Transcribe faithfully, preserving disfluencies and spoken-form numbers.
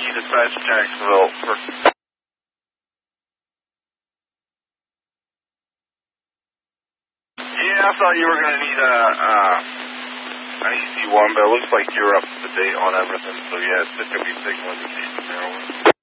Yankee dispatch Jacksonville. For yeah, I thought you were going to need a, uh, an E C one, but it looks like you're up to date on everything, so yeah, it's just going to be signal indication there.